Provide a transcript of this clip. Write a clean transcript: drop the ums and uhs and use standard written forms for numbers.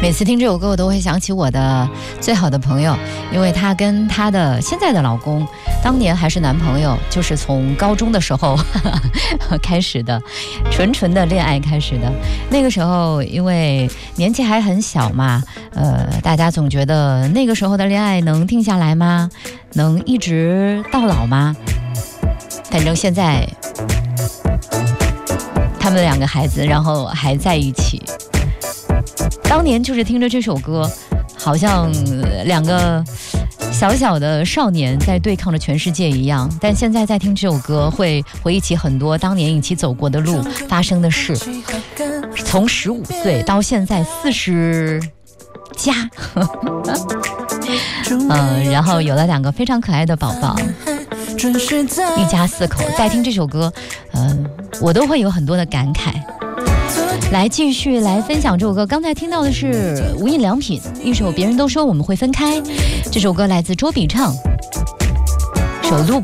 每次听这首歌，我都会想起我的最好的朋友，因为她跟她的现在的老公，当年还是男朋友，就是从高中的时候开始的，纯的恋爱开始的。那个时候，因为年纪还很小嘛，大家总觉得那个时候的恋爱能定下来吗？能一直到老吗？反正现在，他们两个孩子，然后还在一起。当年就是听着这首歌，好像两个小小的少年在对抗着全世界一样，但现在在听这首歌，会回忆起很多当年一起走过的路，发生的事。从15岁到现在40加，然后有了2个非常可爱的宝宝，一家4口。在听这首歌，我都会有很多的感慨。来继续来分享这首歌，刚才听到的是无印良品一首别人都说我们会分开，这首歌来自卓比唱，首录